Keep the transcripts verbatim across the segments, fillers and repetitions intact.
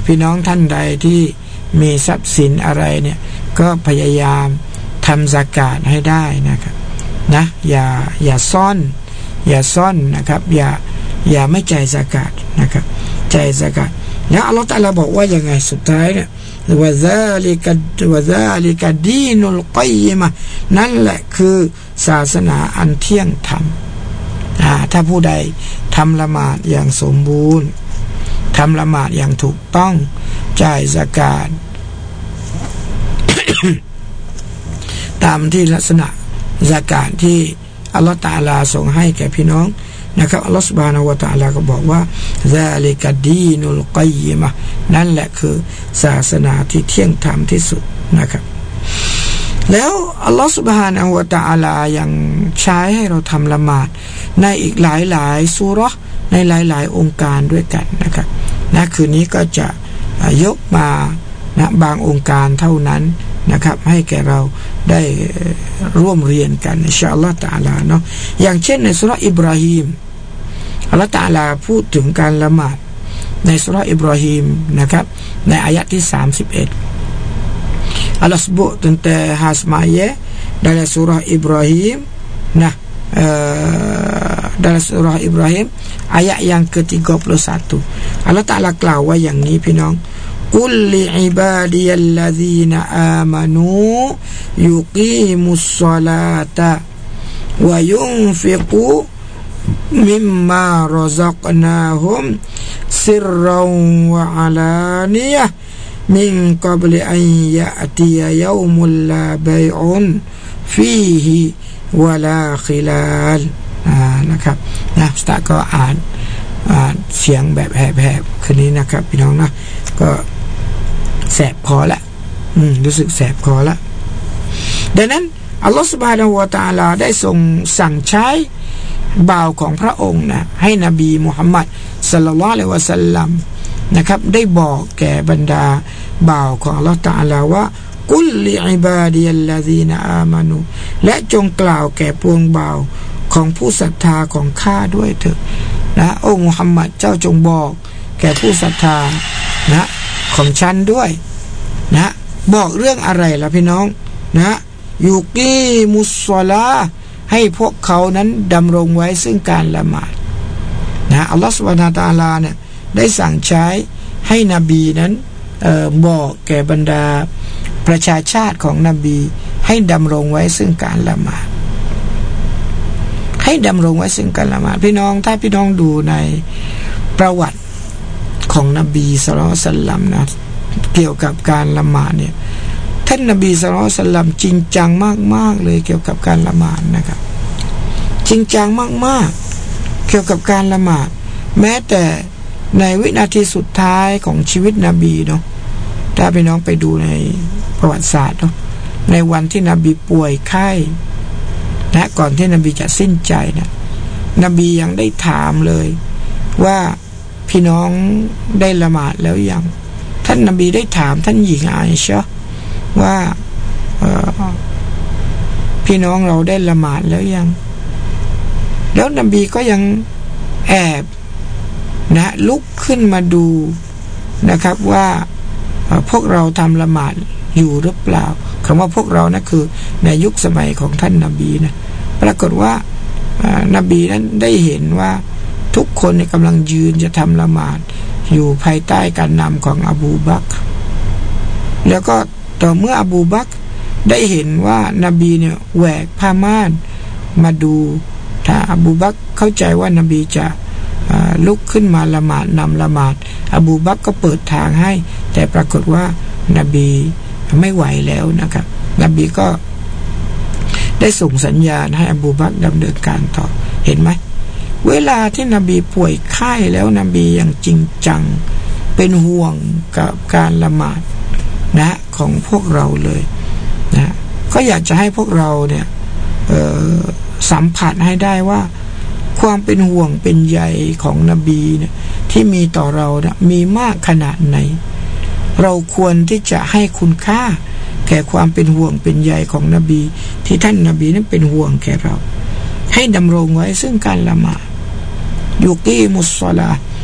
พี่น้องท่านใดที่มีทรัพย์สินอะไรเนี่ยก็พยายามทำซะกาตให้ได้นะครับนะอย่าอย่าซ่อนอย่าซ่อนนะครับอย่าอย่าไม่จ่ายซะกาตนะครับจ่ายซะกาตแล้วอัลเลาะห์ตะอาลาบอกว่ายังไงสุดท้ายเนี่ยวะซาลิกะวะซาลิกะดีนุลกัยยิมะห์นั่นแหละคือศาสนาอันเที่ยงธรรมอ่าถ้าผู้ใดทำละหมาดอย่างสมบูรณ์ทำละหมาดอย่างถูกต้องจ่ายซะกาต ตามที่ลักษณะซะกาตที่อัลเลาะห์ตะอาลาทรงให้แก่พี่น้องนะครับอัลเลาะห์ซุบฮานะฮูวะตะอาลาก็บอกว่าซาลิกะดีนุลกัยยิมะห์นั่นแหละคือศาสนาที่เที่ยงธรรมที่สุดนะครับแล้วอัลเลาะห์ซุบฮานะฮูวะตะอาลายังใช้ให้เราทำละหมาดในอีกหลายๆซูเราะห์ในหลายๆองค์การด้วยกันนะครับนะคืนนี้ก็จะยกมานะบางองค์การเท่านั้นนะครับให้แก่เราได้ร่วมเรียนกันอินชาอัลลอฮฺตะอาลาเนาะอย่างเช่นในซูเราะห์อิบราฮีมอัลเลาะห์ตะอาลาพูดถึงการละหมาดในซูเราะห์อิบราฮีมนะครับในอายะที่สามสิบเอ็ดอัลเลาะห์sebut tentang hasmaya dalam surah Ibrahim nah uh, dalam surah Ibrahim ayat yang ke tiga puluh satu Allah Ta'ala กล่าวว่าอย่างนี้พี่น้องกุลลิอิบาดิยัลลซีนอามานูยุกีมุศศอลาตะวะยุนฟิกูมิมมารอซักนาฮุมซิรรันวะอะลานิยะห์มินกับลิอันยะอติยะยอมุลลาบัยอุนฟีฮิวะลาคิลาลอ่านะครับนะสตาก็อ่านอ่านเสียงแบบแหบๆคืนนี้นะครับพี่น้องนะก็แสบคอละอืมรู้สึกแสบคอละดังนั้นอัลลอฮฺซุบฮานะฮูวะตะอาลาได้ทรงสั่งใช้บ่าวของพระองค์นะให้นบีมุฮัมมัดศ็อลลัลลอฮุอะลัยฮิวะซัลลัมนะครับได้บอกแก่บรรดาบ่าวของอัลลอฮฺตะอาลาว่ากุลลิอิบาดิยัลลซีนอามานูและจงกล่าวแก่พวงบ่าวของผู้ศรัทธาของข้าด้วยเถิดนะโอ้มุฮัมมัดเจ้าจงบอกแก่ผู้ศรัทธานะของฉันด้วยนะบอกเรื่องอะไรล่ะพี่น้องนะยุกีมุศศอลาให้พวกเขานั้นดำรงไว้ซึ่งการละหมาดนะอัลลอฮฺซุบฮานะฮูวะตะอาลาเนี่ยได้สั่งใช้ให้นบีนั้นเอ่อบอกแก่บรรดาประชาชาติของนบีให้ดำรงไว้ซึ่งการละหมาดให้ดำรงไว้ซึ่งการละหมาดพี่น้องถ้าพี่น้องดูในประวัติของนบีศ็อลลัลลอฮุอะลัยฮิวะซัลลัมนะเกี่ยวกับการละหมาดเนี่ยท่านนบีศ็อลลัลลอฮุอะลัยฮิวะซัลลัมจริงจังมากๆเลยเกี่ยวกับการละหมาดนะครับจริงจังมากๆเกี่ยวกับการละหมาดแม้แต่ในวินาทีสุดท้ายของชีวิตนบีเนาะถ้าพี่น้องไปดูในประวัติศาสตร์เนาะในวันที่นบีป่วยไข้นะก่อนที่นบีจะสิ้นใจนะนบียังได้ถามเลยว่าพี่น้องได้ละหมาดแล้วยังท่านนบีได้ถามท่านหญิงอาอิชะห์ว่าพี่น้องเราได้ละหมาดแล้วยังแล้วนบีก็ยังแอบนะลุกขึ้นมาดูนะครับว่าพวกเราทำละหมาดอยู่หรือเปล่าคำว่าพวกเรานะคือในยุคสมัยของท่านนบีนะปรากฏว่านบีนั้นได้เห็นว่าทุกคนกำลังยืนจะทำละหมาดอยู่ภายใต้การนำของอบูบักรแล้วก็ต่อเมื่ออบูบักรได้เห็นว่านบีเนี่ยแหวกผ้าม่านมาดูถ้าอบูบักรเข้าใจว่านบีจะลุกขึ้นมาละหมาดนำละหมาดอบูบักรก็เปิดทางให้แต่ปรากฏว่านบีไม่ไหวแล้วนะครับนบีก็ได้ส่งสัญญาณให้อบูบักรดำเนินการต่อเห็นไหมเวลาที่นบีป่วยไข้แล้วนบียังจริงจังเป็นห่วงกับการละหมาดนะของพวกเราเลยนะก็อยากจะให้พวกเราเนี่ยสัมผัสให้ได้ว่าความเป็นห่วงเป็นใยของนบีเนี่ยที่มีต่อเราเนี่ยมีมากขนาดไหนเราควรที่จะให้คุณค่าแก่ความเป็นห่วงเป็นใยของนบีที่ท่านนบีนั้นเป็นห่วงแก่เราให้ดำรงไว้ซึ่งการละหมาดยุกีมุศศอลา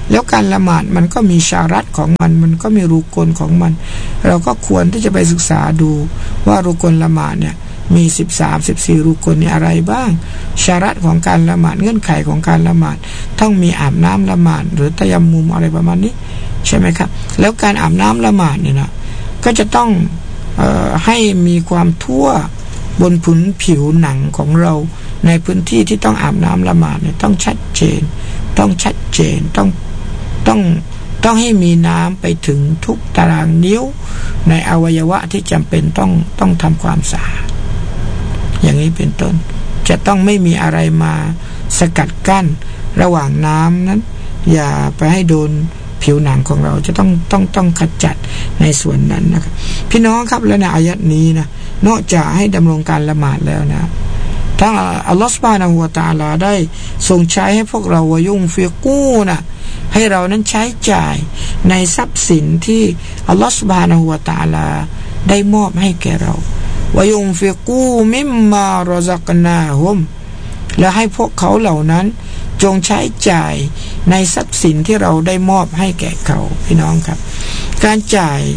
แล้วการละหมาดมันก็มีชารัตของมันมันก็มีรุกลของมันเราก็ควรที่จะไปศึกษาดูว่ารุกลละหมาดเนี่ยมีสิบสาม สิบสี่รุกลนี่อะไรบ้างชารัตของการละหมาดเงื่อนไขของการละหมาดต้องมีอาบน้ำละหมาดหรือตะยัมมุมอะไรประมาณนี้ใช่ไหมครับแล้วการอาบน้ำละหมาดเนี่ยนะก็จะต้องเอ่อให้มีความทั่วบนผืนผิวหนังของเราในพื้นที่ที่ต้องอาบน้ำละหมาดเนี่ยต้องชัดเจนต้องชัดเจนต้องต้องต้องให้มีน้ำไปถึงทุกตารางนิ้วในอวัยวะที่จำเป็นต้องต้องทำความสะอาดอย่างนี้เป็นต้นจะต้องไม่มีอะไรมาสกัดกั้นระหว่างน้ำนั้นอย่าไปให้โดนผิวหนังของเราจะต้องต้องต้องขจัดในส่วนนั้นนะครับพี่น้องครับและในอายัดนี้นะนอกจากให้ดำรงการละหมาดแล้วนะทั้งอัลลอฮฺซุบฮานะฮูวะตะอาลาได้ทรงใช้ให้พวกเราวายุงฟิกูนะให้เรานั้นใช้จ่ายในทรัพย์สินที่อัลลอฮฺซุบฮานะฮูวะตะอาลาได้มอบให้แก่เราวายุงฟิกูมิมมารอซักนาฮุมและให้พวกเขาเหล่านั้นจงใช้จ่ายในทรัพย์สินที่เราได้มอบให้แก่เขาพี่น้องครับการจ่าย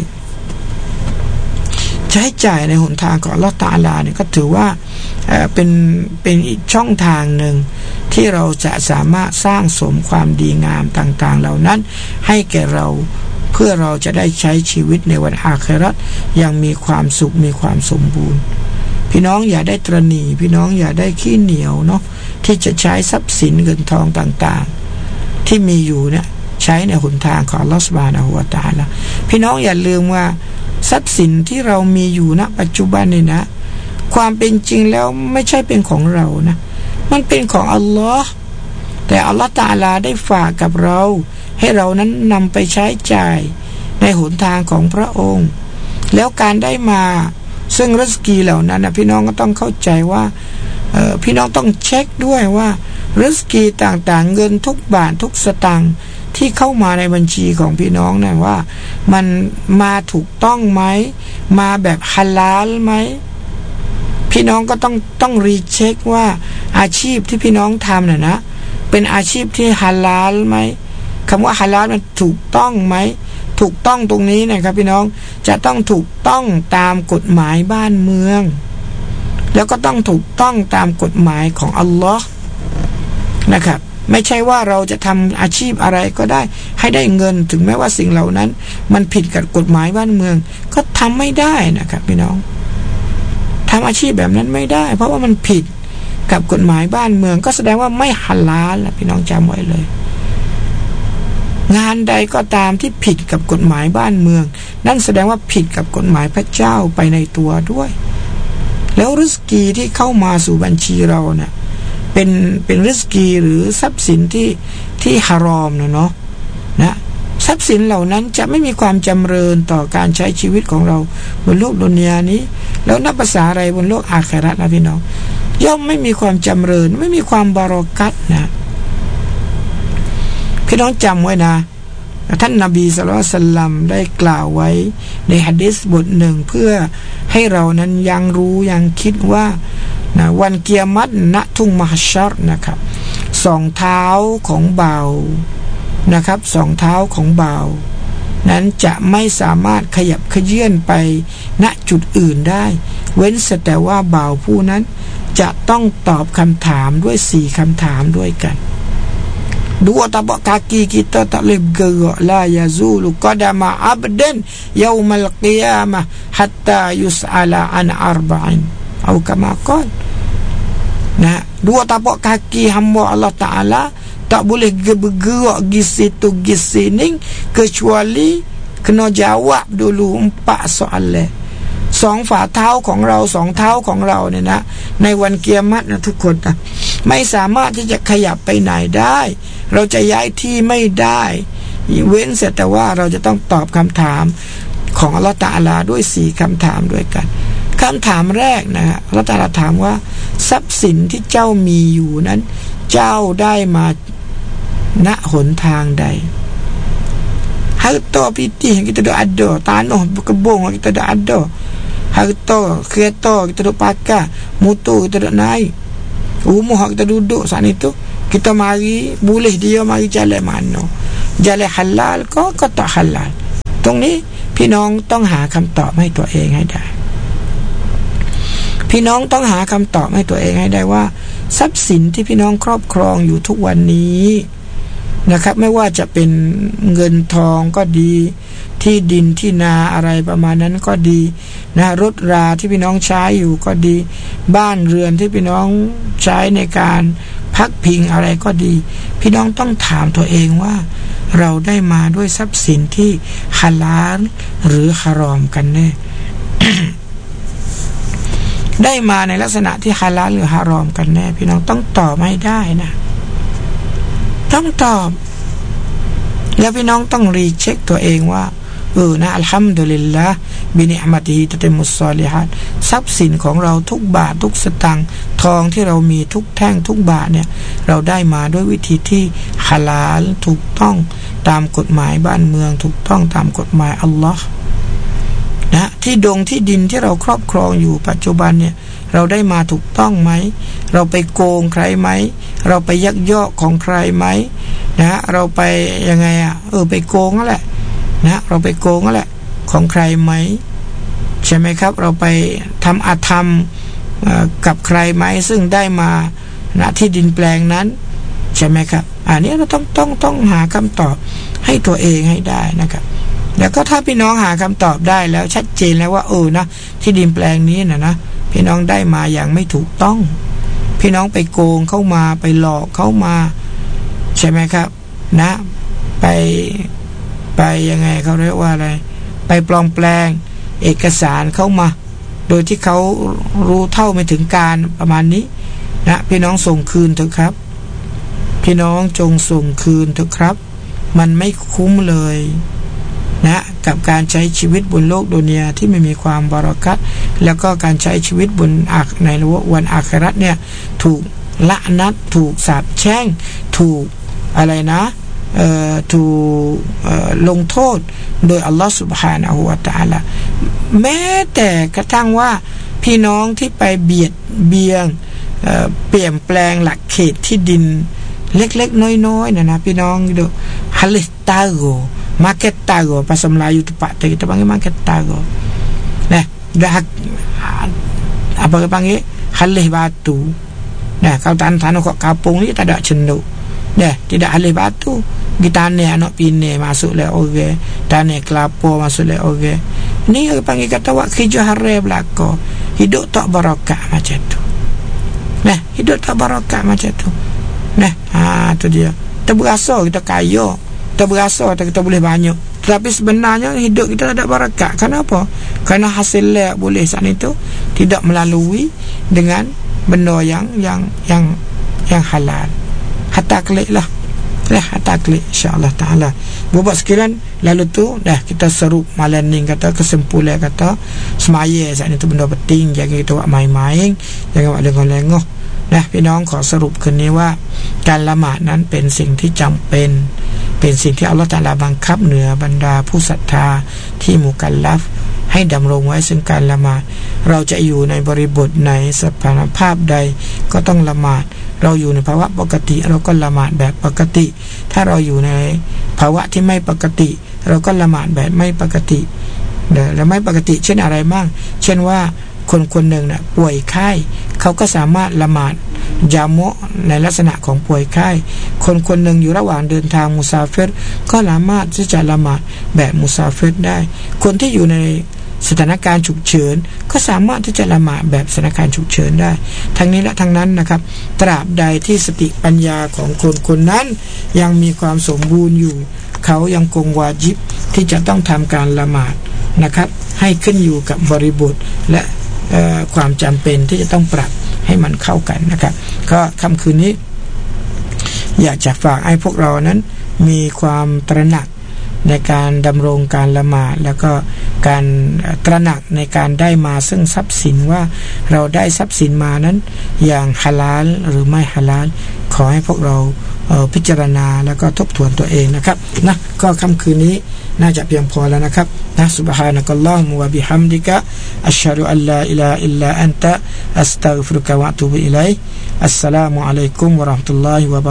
ใช้จ่ายในหนทางของอัลเลาะห์ตะอาลาเนี่ยก็ถือว่าเอ่อเป็นเป็นอีกช่องทางหนึ่งที่เราจะสามารถสร้างสมความดีงามต่างๆเหล่านั้นให้แก่เราเพื่อเราจะได้ใช้ชีวิตในวันอาคิเราะห์อย่างมีความสุขมีความสมบูรณ์พี่น้องอย่าได้ตระหนี่พี่น้องอย่าได้ขี้เหนียวเนาะที่จะใช้ทรัพย์สินเงินทองต่างๆที่มีอยู่เนี่ยใช้ในหนทางของอัลเลาะห์ซุบฮานะฮูวะตะอาลาพี่น้องอย่าลืมว่าทรัพย์สินที่เรามีอยู่ณปัจจุบันนี่นะความเป็นจริงแล้วไม่ใช่เป็นของเรานะมันเป็นของอัลลอฮ์แต่อัลลอฮ์ตะอาลาได้ฝากกับเราให้เรานั้นนำไปใช้จ่ายในหนทางของพระองค์แล้วการได้มาซึ่งริสกีเหล่านั้นนะพี่น้องก็ต้องเข้าใจว่าเอ่อพี่น้องต้องเช็คด้วยว่าริสกีต่างๆเงินทุกบาททุกสตางค์ที่เข้ามาในบัญชีของพี่น้องนะว่ามันมาถูกต้องไหมมาแบบฮาลาลไหมพี่น้องก็ต้องต้องรีเช็คว่าอาชีพที่พี่น้องทำน่ะนะเป็นอาชีพที่ฮาลาลไหมคำว่าฮาลาลมันถูกต้องไหมถูกต้องตรงนี้นะครับพี่น้องจะต้องถูกต้องตามกฎหมายบ้านเมืองแล้วก็ต้องถูกต้องตามกฎหมายของอัลลอฮ์นะครับไม่ใช่ว่าเราจะทำอาชีพอะไรก็ได้ให้ได้เงินถึงแม้ว่าสิ่งเหล่านั้นมันผิดกับกฎหมายบ้านเมืองก็ทำไม่ได้นะครับพี่น้องทำอาชีพแบบนั้นไม่ได้เพราะว่ามันผิดกับกฎหมายบ้านเมืองก็แสดงว่าไม่ฮาลาลล่ะพี่น้องจำไว้เลยงานใดก็ตามที่ผิดกับกฎหมายบ้านเมืองนั่นแสดงว่าผิดกับกฎหมายพระเจ้าไปในตัวด้วยแล้วริสกีที่เข้ามาสู่บัญชีเราเนี่ยเป็นเป็นริสกีหรือทรัพย์สินที่ที่ฮารอมนะเนาะนะทรัพย์สินเหล่านั้นจะไม่มีความจำเริญต่อการใช้ชีวิตของเราบนโลกดุนยานี้แล้วนับภาษาอะไรบนโลกอาคิเราะห์นะพี่น้องย่อมไม่มีความจำเริญไม่มีความบารอกัตนะพี่น้องจำไว้นะท่านนบีศ็อลลัลลอฮุอะลัยฮิวะซัลลัมได้กล่าวไว้ในหะดีษบทหนึ่งเพื่อให้เรานั้นยังรู้ยังคิดว่านะวันกิยามะฮ์ณทุ่งมหชัรนะครับสองเท้าของบ่าวนะครับสองเท้าของบ่าวนั้นจะไม่สามารถขยับเขยื้อนไปณจุดอื่นได้เว้นแต่ว่าบ่าวผู้นั้นจะต้องตอบคำถามด้วยสี่คำถามด้วยกันdua tapak kaki kita tak boleh bergerak la yazulu qadama abdan yaumal qiyamah hatta yus'ala an arba'in atau kama qala nah dua tapak kaki hamba Allah Taala tak boleh bergerak gi situ gi sini kecuali kena jawab dulu empat soalanสองฝ่าเท้าของเราสองเท้าของเราเนี่ยนะในวันกิยามะฮ์นะทุกคนนะไม่สามารถที่จะขยับไปไหนได้เราจะย้ายที่ไม่ได้เว้นแต่ว่าเราจะต้องตอบคำถามของอัลเลาะห์ตะอาลาด้วยสี่คำถามด้วยกันคำถามแรกนะฮะอัลเลาะห์ตะอาลาถามว่าทรัพย์สินที่เจ้ามีอยู่นั้นเจ้าได้มาณหนทางใดharta pitih yang kita dah ada tanah berkebun yang kita dah ada harta kereta kita dah pakai motor kita dah naik rumah kita duduk saat itu kita mari boleh dia mari jalan mana, jalan halal keก็tak halal. ตรงนี้พี่น้องต้องหาคำตอบให้ตัวเองให้ได้พี่น้องต้องหาคำตอบให้ตัวเองให้ได้ว่าทรัพย์สินที่พี่น้องครอบครองอยู่ทุกวันนี้นะครับไม่ว่าจะเป็นเงินทองก็ดีที่ดินที่นาอะไรประมาณนั้นก็ดีนะรถราที่พี่น้องใช้อยู่ก็ดีบ้านเรือนที่พี่น้องใช้ในการพักพิงอะไรก็ดีพี่น้องต้องถามตัวเองว่าเราได้มาด้วยทรัพย์สินที่ฮาลาลหรือฮารอมกันแน่ ได้มาในลักษณะที่ฮาลาลหรือฮารอมกันแน่พี่น้องต้องตอบให้ได้นะต้องตอบแล้วพี่น้องต้องรีเช็คตัวเองว่าเออนะอัลฮัมดุลิลละห์บินิอ์มะติฮิตะติมุศศอลิฮาตทรัพย์สินของเราทุกบาททุกสตางค์ทองที่เรามีทุกแท่งทุกบาทเนี่ยเราได้มาด้วยวิธีที่ฮาลาลถูกต้องตามกฎหมายบ้านเมืองถูกต้องตามกฎหมายอัลลอฮ์นะที่ดงที่ดินที่เราครอบครองอยู่ปัจจุบันเนี่ยเราได้มาถูกต้องไหมเราไปโกงใครไหมเราไปยักยอกของใครไหมนะเราไปยังไงอ่ะเออไปโกงนั่นแหละนะเราไปโกงนั่นแหละของใครไหมใช่ไหมครับเราไปทำอาธรรมกับใครไหมซึ่งได้มาณที่ดินแปลงนั้นใช่ไหมครับอันนี้เราต้องต้องต้องหาคำตอบให้ตัวเองให้ได้นะครับแล้วก็ถ้าพี่น้องหาคำตอบได้แล้วชัดเจนแล้วว่าเออนะที่ดินแปลงนี้นะนะพี่น้องได้มาอย่างไม่ถูกต้องพี่น้องไปโกงเข้ามาไปหลอกเข้ามาใช่ไหมครับนะไปไปยังไงเขาเรียกว่าอะไรไปปลอมแปลงเอกสารเข้ามาโดยที่เขารู้เท่าไม่ถึงการประมาณนี้นะพี่น้องส่งคืนเถอะครับพี่น้องจงส่งคืนเถอะครับมันไม่คุ้มเลยนะกับการใช้ชีวิตบนโลกดุนยาที่ไม่มีความบารอกัตแล้วก็การใช้ชีวิตบนอักในวันอาคิเราะห์เนี่ยถูกละนัดถูกสาปแช่งถูกอะไรนะเอ่อถูกเอ่อลงโทษโดยอัลลอฮฺ سبحانه และ تعالى แม้แต่กระทั่งว่าพี่น้องที่ไปเบียดเบียงเอ่อเปลี่ยนแปลงหลักเขตที่ดินเล็กๆน้อยๆนะนะพี่น้องดูฮัลลิตาโกmarket tago bahasa Melayu tepat kita panggil market tago nah dah apa kita panggil halih batu nah kalau tanah-tanah kok kampung ni tak ada cenduk dah tidak halih batu kita ni anak pine masuk le orang tanah kelapa masuk le orang ni kita panggil kata wak kerja haram belaka hidup tak barakah macam tu nah hidup tak barakah macam tu nah ha tu dia kita berasa kita kaya kita berasa kita boleh banyak tapi sebenarnya hidup kita tak ada barakat. Kenapa? Kerana hasil lek boleh saat itu tidak melalui dengan benda yang yang yang yang halal. Hatta klik lah lah hatta klik insya-Allah taala. Buat sekalian lalu tu dah kita seru malam ni kata kesimpulan kata semaya saat itu benda penting jangan kita buat main-main jangan buat lengah-lengah. นะพี่น้องขอสรุปคืนนี้ว่าการละหมาดนั้นเป็นสิ่งที่จำเป็นเป็นสิ่งที่อัลเลาะห์ตะอาลาบังคับเหนือบรรดาผู้ศรัทธาที่มุกัลลัฟให้ดำรงไว้ซึ่งการละหมาดเราจะอยู่ในบริบทไหนสภาพภาพใดก็ต้องละหมาดเราอยู่ในภาวะปกติเราก็ละหมาดแบบปกติถ้าเราอยู่ในภาวะที่ไม่ปกติเราก็ละหมาดแบบไม่ปกติและไม่ปกติเช่นอะไรบ้างเช่นว่าคนคนหนึ่งน่ะป่วยไข้เขาก็สามารถละหมาดยามะในลักษณะของป่วยไข้คนคนหนึ่งอยู่ระหว่างเดินทางมุซาฟิรก็สามารถที่จะละหมาดแบบมุซาฟิรได้คนที่อยู่ในสถานการณ์ฉุกเฉินก็สามารถที่จะละหมาดแบบสถานการณ์ฉุกเฉินได้ทั้งนี้และทั้งนั้นนะครับตราบใดที่สติปัญญาของคนคนนั้นยังมีความสมบูรณ์อยู่เขายังคงวาญิบที่จะต้องทำการละหมาดนะครับให้ขึ้นอยู่กับบริบทและความจำเป็นที่จะต้องปรับให้มันเข้ากันนะครับก็ค่ำคืนนี้อยากจะฝากให้พวกเรานั้นมีความตระหนักในการดำรงการละหมาดแล้วก็การตระหนักในการได้มาซึ่งทรัพย์สินว่าเราได้ทรัพย์สินมานั้นอย่างฮาลาลหรือไม่ฮาลาลขอให้พวกเราพิจารณาแล้วก็ทบทวนตัวเองนะครับนะก็ค่ำคืนนี้น่าจะเพียงพอแล้วนะครับนะซุบฮานะกัลลอฮุมะวะบิฮัมดิกะอัชฮะดุอัลลาอิลาฮะอิลลาอันตะอัสตัฆฟิรุกะวะอะตูบุอิลัยฮิอัสสลามุอะลัยกุมวะเราะห์มะตุลลอฮิวะบะ